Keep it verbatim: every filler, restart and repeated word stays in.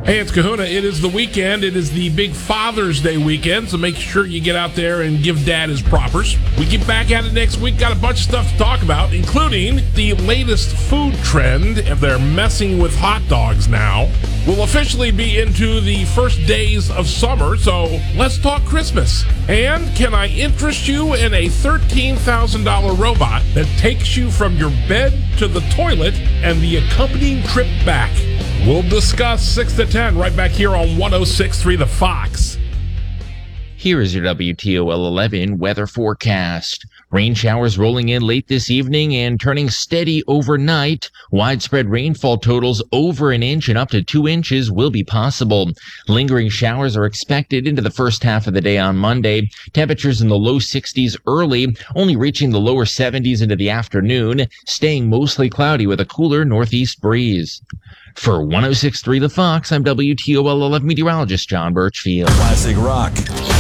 Hey, it's Kahuna. It is the weekend. It is the big Father's Day weekend, so make sure you get out there and give Dad his propers. We get back at it next week. Got a bunch of stuff to talk about, including the latest food trend. If they're messing with hot dogs now, we'll officially be into the first days of summer, so let's talk Christmas. And can I interest you in a thirteen thousand dollars robot that takes you from your bed to the toilet and the accompanying trip back? We'll discuss six to ten right back here on one oh six point three The Fox. Here is your W T O L eleven weather forecast. Rain showers rolling in late this evening and turning steady overnight. Widespread rainfall totals over an inch and up to two inches will be possible. Lingering showers are expected into the first half of the day on Monday. Temperatures in the low sixties early, only reaching the lower seventies into the afternoon, staying mostly cloudy with a cooler northeast breeze. For one oh six point three The Fox, I'm W T O L eleven meteorologist John Birchfield. Classic rock.